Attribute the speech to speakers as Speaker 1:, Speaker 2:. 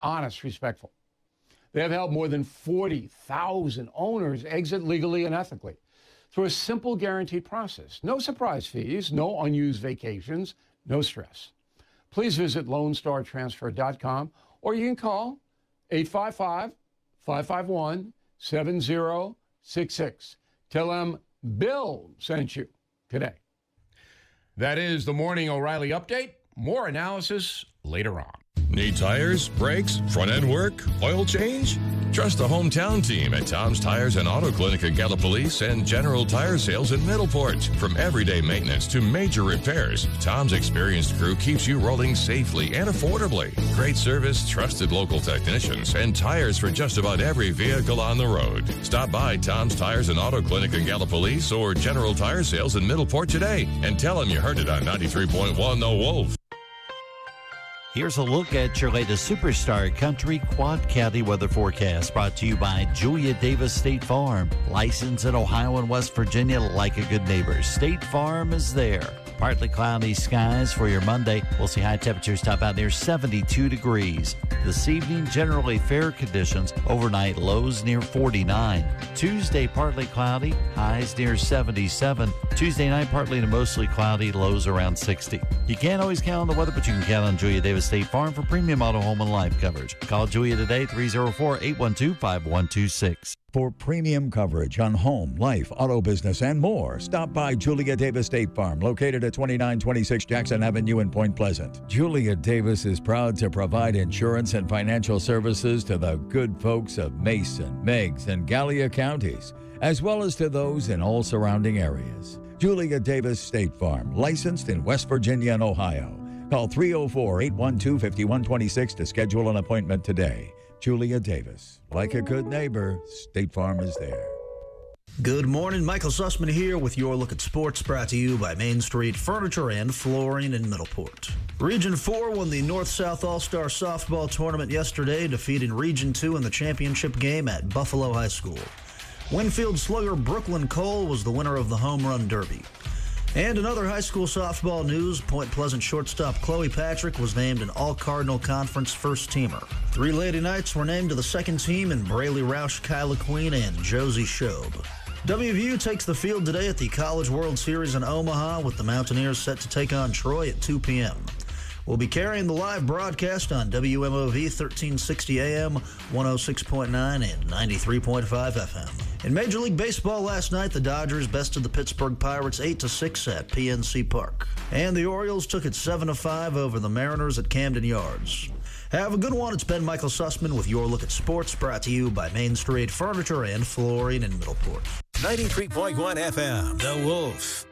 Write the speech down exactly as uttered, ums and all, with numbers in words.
Speaker 1: honest, respectful. They have helped more than forty thousand owners exit legally and ethically through a simple guaranteed process. No surprise fees, no unused vacations, no stress. Please visit lone star transfer dot com or you can call eight five five, five five one, seven zero six six. Tell them Bill sent you today. That is the Morning O'Reilly Update. More analysis later on.
Speaker 2: Need tires, brakes, front-end work, oil change? Trust the hometown team at Tom's Tires and Auto Clinic in Gallipolis and General Tire Sales in Middleport. From everyday maintenance to major repairs, Tom's experienced crew keeps you rolling safely and affordably. Great service, trusted local technicians, and tires for just about every vehicle on the road. Stop by Tom's Tires and Auto Clinic in Gallipolis or General Tire Sales in Middleport today and tell them you heard it on ninety-three point one The Wolf.
Speaker 3: Here's a look at your latest Superstar Country Quad County weather forecast, brought to you by Julia Davis State Farm. Licensed in Ohio and West Virginia like a good neighbor. State Farm is there. Partly cloudy skies for your Monday. We'll see high temperatures top out near seventy-two degrees. This evening, generally fair conditions. Overnight, lows near forty-nine. Tuesday, partly cloudy. Highs near seventy-seven. Tuesday night, partly to mostly cloudy. Lows around sixty. You can't always count on the weather, but you can count on Julia Davis State Farm for premium auto, home, and life coverage. Call Julia today, three oh four, eight one two, five one two six.
Speaker 4: For premium coverage on home, life, auto business, and more, stop by Julia Davis State Farm, located at twenty-nine twenty-six Jackson Avenue in Point Pleasant. Julia Davis is proud to provide insurance and financial services to the good folks of Mason, Meigs, and Gallia counties, as well as to those in all surrounding areas. Julia Davis State Farm, licensed in West Virginia and Ohio. Call three oh four, eight one two, five one two six to schedule an appointment today. Julia Davis. Like a good neighbor, State Farm is there.
Speaker 5: Good morning. Michael Sussman here with your look at sports, brought to you by Main Street Furniture and Flooring in Middleport. Region four won the North-South All-Star Softball Tournament yesterday, defeating Region two in the championship game at Buffalo High School. Winfield slugger Brooklyn Cole was the winner of the Home Run Derby. And in other high school softball news, Point Pleasant shortstop Chloe Patrick was named an All-Cardinal Conference first-teamer. Three Lady Knights were named to the second team in Braley Roush, Kyla Queen, and Josie Shobe. W V U takes the field today at the College World Series in Omaha, with the Mountaineers set to take on Troy at two p.m. We'll be carrying the live broadcast on W M O V thirteen sixty A M, one oh six point nine, and ninety-three point five F M. In Major League Baseball last night, the Dodgers bested the Pittsburgh Pirates eight to six at P N C Park. And the Orioles took it seven to five over the Mariners at Camden Yards. Have a good one. It's been Michael Sussman with your look at sports, brought to you by Main Street Furniture and Flooring in Middleport.
Speaker 6: ninety-three point one F M, The Wolf.